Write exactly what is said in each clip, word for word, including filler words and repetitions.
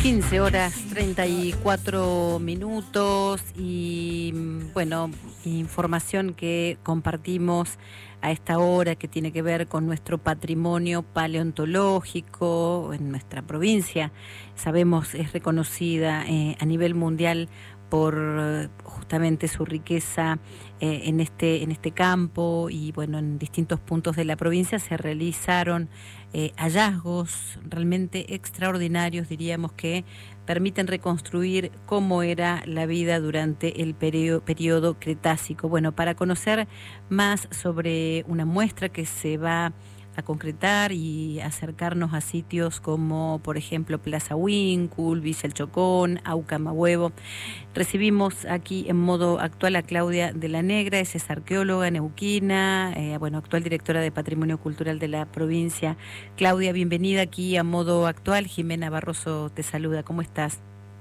quince horas treinta y cuatro minutos y bueno, información que compartimos a esta hora que tiene que ver con nuestro patrimonio paleontológico en nuestra provincia. Sabemos es reconocida eh, a nivel mundial por eh, justamente su riqueza eh, en este en este campo y bueno, en distintos puntos de la provincia se realizaron eh, hallazgos realmente extraordinarios, diríamos, que permiten reconstruir cómo era la vida durante el periodo, periodo Cretácico. Bueno, para conocer más sobre una muestra que se va a concretar y acercarnos a sitios como, por ejemplo, Plaza Huíncul, Villa El Chocón, Aucamahuevo. Recibimos aquí en modo actual a Claudia de la Negra, ella es arqueóloga neuquina, eh, bueno, actual directora de Patrimonio Cultural de la provincia. Claudia, bienvenida aquí a modo actual. Jimena Barroso te saluda, ¿cómo estás?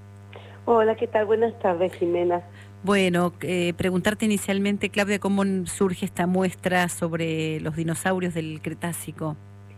Hola, ¿qué tal? Buenas tardes, Jimena. Bueno, eh, preguntarte inicialmente, Claudia, ¿cómo surge esta muestra sobre los dinosaurios del Cretácico?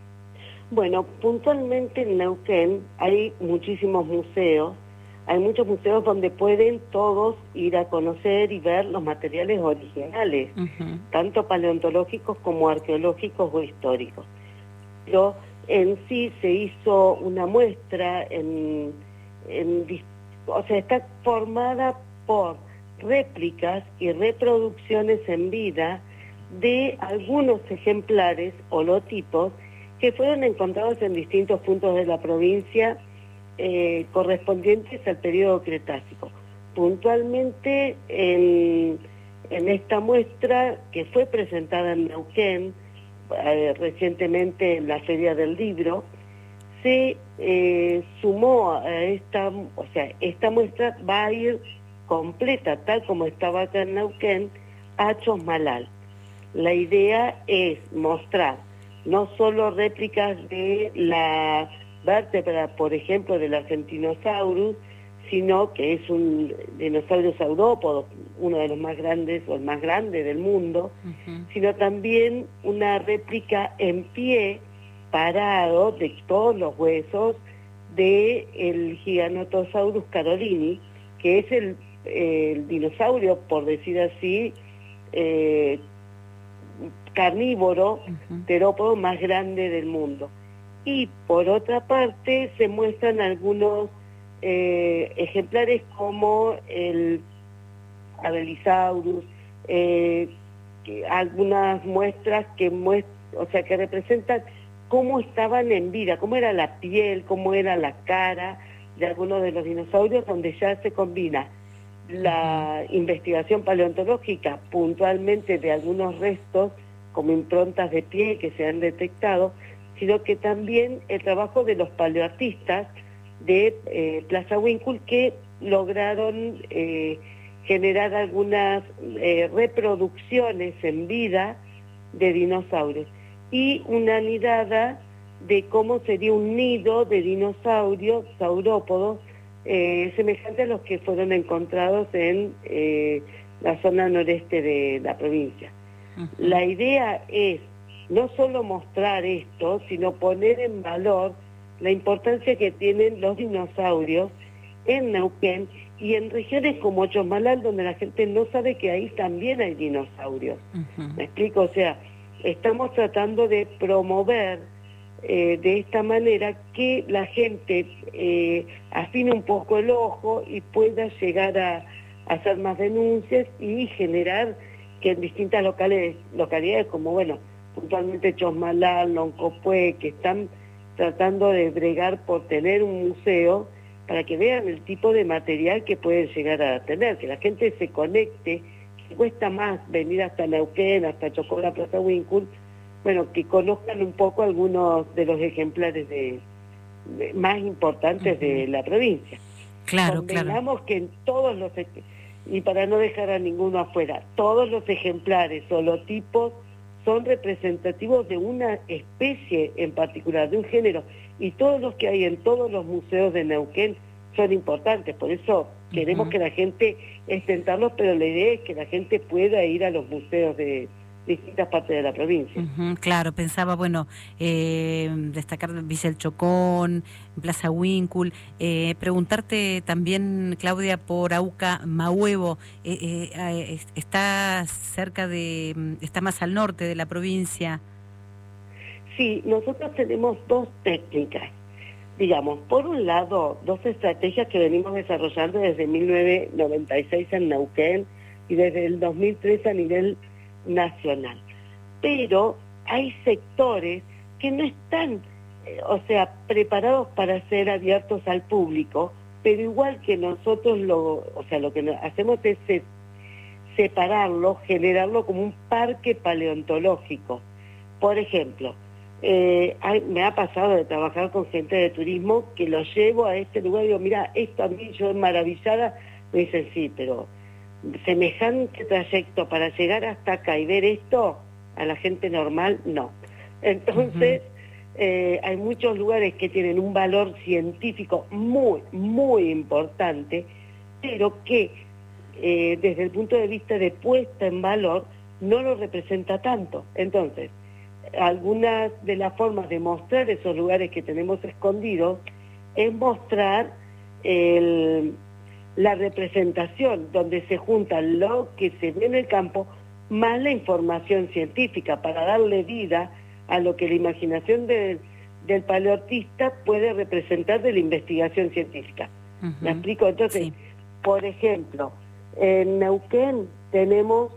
Bueno, puntualmente en Neuquén hay muchísimos museos, hay muchos museos donde pueden todos ir a conocer y ver los materiales originales, uh-huh. tanto paleontológicos como arqueológicos o históricos. Pero en sí se hizo una muestra, en, en, o sea, está formada por réplicas y reproducciones en vida de algunos ejemplares holotipos que fueron encontrados en distintos puntos de la provincia eh, correspondientes al periodo Cretácico. Puntualmente en, en esta muestra que fue presentada en Neuquén eh, recientemente en la Feria del Libro, se eh, sumó a esta, o sea, esta muestra va a ir completa, tal como estaba acá en Neuquén, a Chosmalal. La idea es mostrar no solo réplicas de la vértebra, por ejemplo, del Argentinosaurus, sino que es un dinosaurio saurópodo, uno de los más grandes o el más grande del mundo, uh-huh. sino también una réplica en pie, parado, de todos los huesos del Giganotosaurus carolini, que es el el dinosaurio, por decir así, eh, carnívoro, uh-huh. terópodo más grande del mundo. Y por otra parte se muestran algunos eh, ejemplares como el Abelisaurus, eh, que, algunas muestras que muestran, o sea, que representan cómo estaban en vida, cómo era la piel, cómo era la cara de algunos de los dinosaurios, donde ya se combina la investigación paleontológica puntualmente de algunos restos como improntas de pie que se han detectado, sino que también el trabajo de los paleoartistas de eh, Plaza Huíncul que lograron eh, generar algunas eh, reproducciones en vida de dinosaurios y una nidada de cómo sería un nido de dinosaurios saurópodos Eh, semejante a los que fueron encontrados en eh, la zona noreste de la provincia. Uh-huh. La idea es no solo mostrar esto, sino poner en valor la importancia que tienen los dinosaurios en Neuquén y en regiones como Chosmalal, donde la gente no sabe que ahí también hay dinosaurios. Uh-huh. ¿Me explico? O sea, estamos tratando de promover Eh, de esta manera que la gente eh, afine un poco el ojo y pueda llegar a, a hacer más denuncias y generar que en distintas locales, localidades como, bueno, puntualmente Chosmalal, Loncopué, que están tratando de bregar por tener un museo para que vean el tipo de material que pueden llegar a tener, que la gente se conecte, que cuesta más venir hasta Neuquén, hasta Chocó, Plaza Huíncul, bueno, que conozcan un poco algunos de los ejemplares de, de más importantes uh-huh. de la provincia. Claro, Convengamos claro. que en todos los, y para no dejar a ninguno afuera, todos los ejemplares holotipos son representativos de una especie en particular, de un género, y todos los que hay en todos los museos de Neuquén son importantes, por eso queremos uh-huh. que la gente extentarlos, pero la idea es que la gente pueda ir a los museos de distintas partes de la provincia. Uh-huh, claro, pensaba, bueno, eh, destacar Villa El Chocón, Plaza Huíncul, eh, preguntarte también, Claudia, por Auca Mahuevo, eh, eh, eh, está cerca de, está más al norte de la provincia. Sí, nosotros tenemos dos técnicas, digamos, por un lado, dos estrategias que venimos desarrollando desde mil novecientos noventa y seis en Neuquén y desde el dos mil tres a nivel nacional. Pero hay sectores que no están, eh, o sea, preparados para ser abiertos al público, pero igual que nosotros lo, o sea, lo que hacemos es se, separarlo, generarlo como un parque paleontológico. Por ejemplo, eh, hay, me ha pasado de trabajar con gente de turismo que lo llevo a este lugar y digo, mira, esto a mí yo maravillada, me dicen, sí, pero semejante trayecto para llegar hasta acá y ver esto, a la gente normal, no. Entonces, uh-huh. eh, hay muchos lugares que tienen un valor científico muy, muy importante, pero que eh, desde el punto de vista de puesta en valor, no lo representa tanto. Entonces, algunas de las formas de mostrar esos lugares que tenemos escondidos es mostrar el, la representación, donde se junta lo que se ve en el campo más la información científica para darle vida a lo que la imaginación de, del paleoartista puede representar de la investigación científica. Uh-huh. ¿Me explico? Entonces, sí. Por ejemplo, en Neuquén tenemos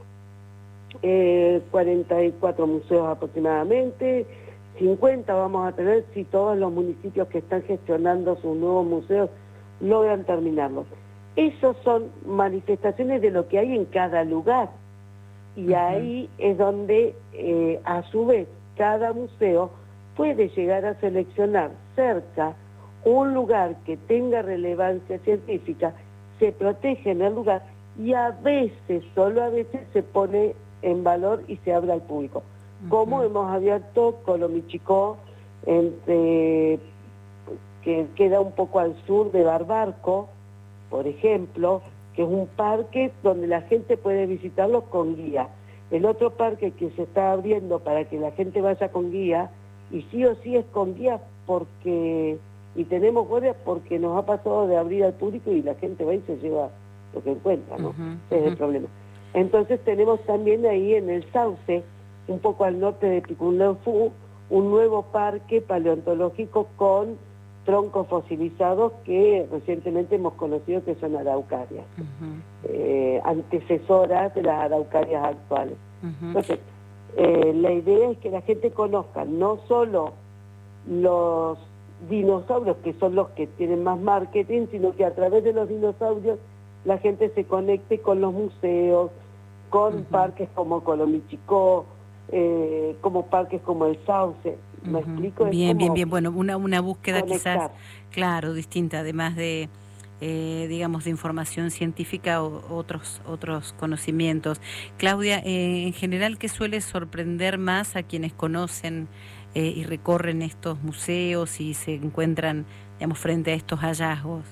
eh, cuarenta y cuatro museos aproximadamente, cincuenta vamos a tener si todos los municipios que están gestionando sus nuevos museos logran terminarlos. Esos son manifestaciones de lo que hay en cada lugar. Y uh-huh. ahí es donde, eh, a su vez, cada museo puede llegar a seleccionar cerca un lugar que tenga relevancia científica, se protege en el lugar y a veces, solo a veces, se pone en valor y se abre al público. Uh-huh. Como hemos abierto Colomichicó, entre, que queda un poco al sur de Barbarco, por ejemplo, que es un parque donde la gente puede visitarlo con guía. El otro parque que se está abriendo para que la gente vaya con guía, y sí o sí es con guía porque, y tenemos guardias porque nos ha pasado de abrir al público y la gente va y se lleva lo que encuentra, ¿no? Uh-huh, Ese uh-huh. es el problema. Entonces tenemos también ahí en el Sauce, un poco al norte de Picunleufú, un nuevo parque paleontológico con troncos fosilizados que recientemente hemos conocido que son araucarias, uh-huh. eh, antecesoras de las araucarias actuales. Uh-huh. Entonces, eh, la idea es que la gente conozca no solo los dinosaurios, que son los que tienen más marketing, sino que a través de los dinosaurios la gente se conecte con los museos, con uh-huh. parques como Colomichicó, eh, como parques como el Sauce. ¿Me uh-huh. explico? Bien, bien, bien. Bueno, una, una búsqueda conectar. Quizás, claro, distinta, además de, eh, digamos, de información científica o otros, otros conocimientos. Claudia, eh, en general, ¿qué suele sorprender más a quienes conocen eh, y recorren estos museos y se encuentran, digamos, frente a estos hallazgos?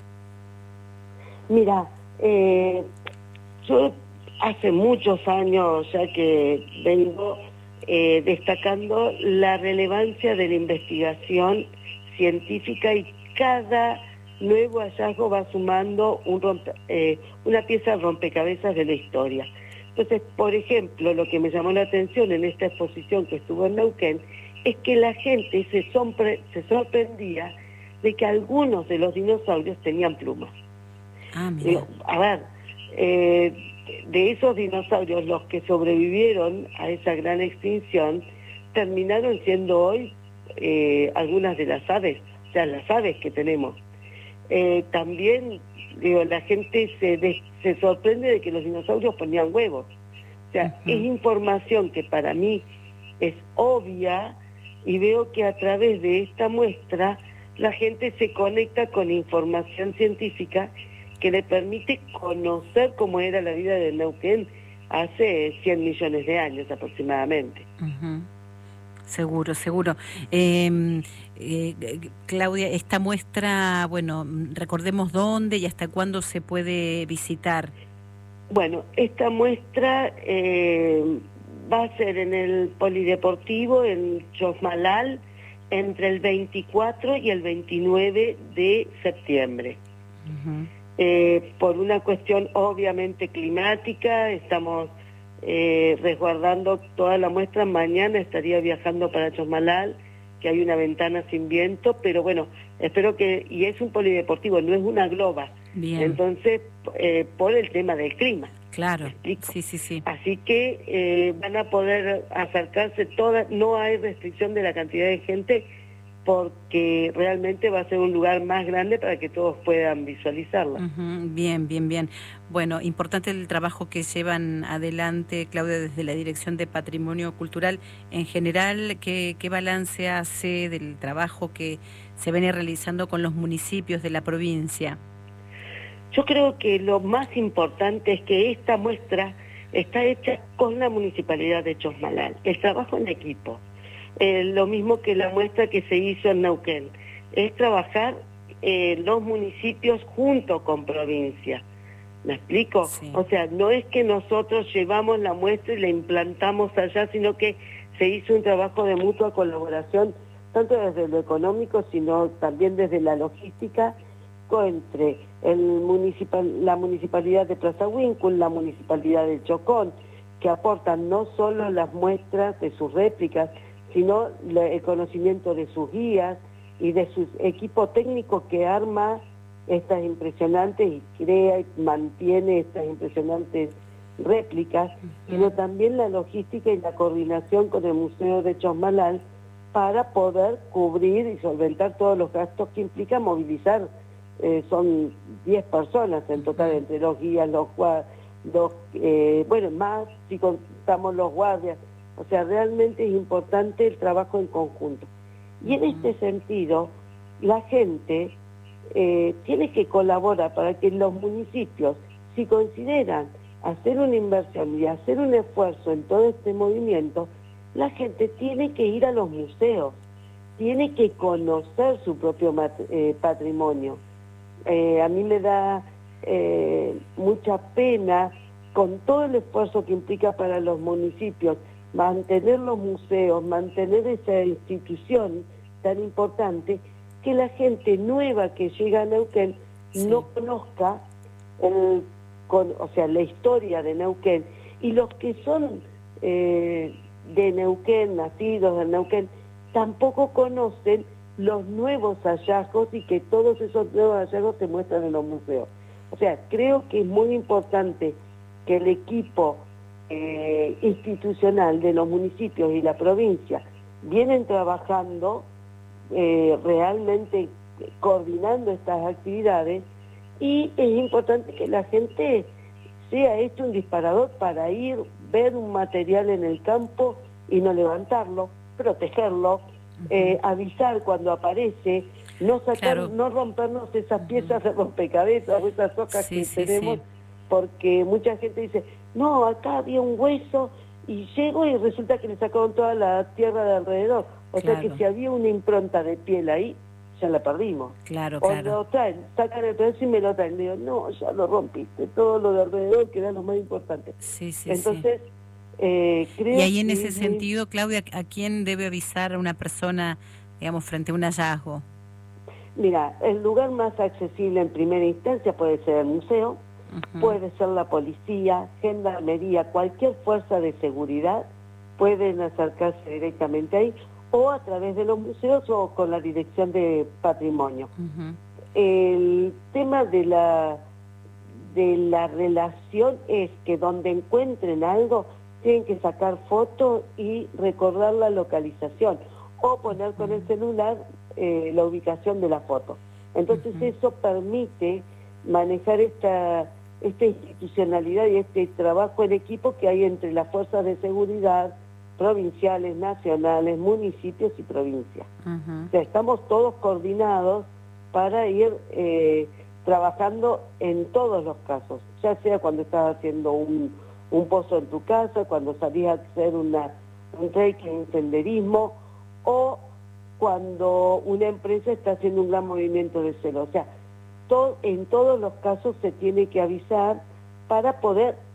Mira, eh, yo hace muchos años ya que vengo eh, destacando la relevancia de la investigación científica y cada nuevo hallazgo va sumando un rompe, eh, una pieza de rompecabezas de la historia. Entonces, por ejemplo, lo que me llamó la atención en esta exposición que estuvo en Neuquén es que la gente se, sorpre se sorprendía de que algunos de los dinosaurios tenían plumas. Ah, mira. Digo, a ver, eh, de esos dinosaurios, los que sobrevivieron a esa gran extinción, terminaron siendo hoy eh, algunas de las aves, o sea, las aves que tenemos. Eh, también, digo, la gente se, de, se sorprende de que los dinosaurios ponían huevos. O sea, uh-huh. es información que para mí es obvia y veo que a través de esta muestra la gente se conecta con información científica que le permite conocer cómo era la vida de Neuquén hace cien millones de años aproximadamente. Uh-huh. Seguro, seguro. Eh, eh, Claudia, esta muestra, bueno, recordemos dónde y hasta cuándo se puede visitar. Bueno, esta muestra eh, va a ser en el Polideportivo, en Chosmalal, entre el veinticuatro y el veintinueve de septiembre. Uh-huh. eh, por una cuestión obviamente climática, estamos eh, resguardando toda la muestra. Mañana estaría viajando para Chosmalal, que hay una ventana sin viento, pero bueno, espero que, y es un polideportivo, no es una globa. Bien. Entonces, eh, por el tema del clima. Claro, sí, sí, sí. Así que eh, van a poder acercarse todas, no hay restricción de la cantidad de gente, porque realmente va a ser un lugar más grande para que todos puedan visualizarla. Uh-huh. Bien, bien, bien. Bueno, importante el trabajo que llevan adelante, Claudia, desde la Dirección de Patrimonio Cultural. En general, ¿qué, qué balance hace del trabajo que se viene realizando con los municipios de la provincia? Yo creo que lo más importante es que esta muestra está hecha con la Municipalidad de Chosmalal, el trabajo en equipo. Eh, lo mismo que la muestra que se hizo en Neuquén, es trabajar eh, los municipios junto con provincia. ¿Me explico? Sí. O sea, no es que nosotros llevamos la muestra y la implantamos allá, sino que se hizo un trabajo de mutua colaboración, tanto desde lo económico, sino también desde la logística, entre el municipal, la Municipalidad de Plaza Huíncul, la Municipalidad de Chocón, que aportan no solo las muestras de sus réplicas, sino el conocimiento de sus guías y de su equipo técnico que arma estas impresionantes y crea y mantiene estas impresionantes réplicas, uh-huh. sino también la logística y la coordinación con el Museo de Chosmalal para poder cubrir y solventar todos los gastos que implica movilizar. Eh, son diez personas en total, entre los guías, los, los eh, bueno, más si contamos los guardias. O sea, realmente es importante el trabajo en conjunto. Y en este sentido, la gente eh, tiene que colaborar para que los municipios, si consideran hacer una inversión y hacer un esfuerzo en todo este movimiento, la gente tiene que ir a los museos, tiene que conocer su propio eh, patrimonio. Eh, a mí me da eh, mucha pena, con todo el esfuerzo que implica para los municipios, mantener los museos, mantener esa institución tan importante, que la gente nueva que llega a Neuquén sí. no conozca el, con, o sea, la historia de Neuquén, y los que son eh, de Neuquén, nacidos de Neuquén, tampoco conocen los nuevos hallazgos y que todos esos nuevos hallazgos se muestran en los museos. O sea, creo que es muy importante que el equipo eh, institucional de los municipios y la provincia vienen trabajando eh, realmente coordinando estas actividades, y es importante que la gente sea hecho un disparador para ir, ver un material en el campo y no levantarlo, protegerlo, Eh, avisar cuando aparece, no sacar, claro. no rompernos esas piezas uh-huh. de rompecabezas o esas hojas sí, que sí, tenemos, sí. porque mucha gente dice, no, acá había un hueso, y llego y resulta que le sacaron toda la tierra de alrededor. O claro. sea que si había una impronta de piel ahí, ya la perdimos. Claro, o claro. lo traen, sacan el pedazo y me lo traen. Digo, no, ya lo rompiste, todo lo de alrededor, que era lo más importante. Sí, sí, Entonces, sí. Eh, creo y ahí en que ese es sentido, muy... Claudia, ¿a quién debe avisar a una persona, digamos, frente a un hallazgo? Mira, el lugar más accesible en primera instancia puede ser el museo, uh-huh. puede ser la policía, gendarmería, cualquier fuerza de seguridad pueden acercarse directamente ahí, o a través de los museos o con la Dirección de Patrimonio. Uh-huh. El tema de la, de la relación es que donde encuentren algo, tienen que sacar fotos y recordar la localización o poner con el celular eh, la ubicación de la foto. Entonces uh-huh. eso permite manejar esta, esta institucionalidad y este trabajo en equipo que hay entre las fuerzas de seguridad provinciales, nacionales, municipios y provincias. Uh-huh. O sea, estamos todos coordinados para ir eh, trabajando en todos los casos, ya sea cuando estás haciendo un un pozo en tu casa, cuando salís a hacer una, un trekking, un senderismo, o cuando una empresa está haciendo un gran movimiento de celo. O sea, todo, en todos los casos se tiene que avisar para poder